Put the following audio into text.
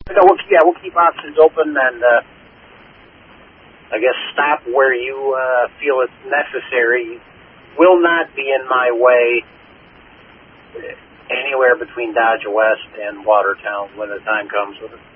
No, we'll keep options open, and I guess stop where you feel it's necessary. Will not be in my way anywhere between Dodge West and Watertown when the time comes with it.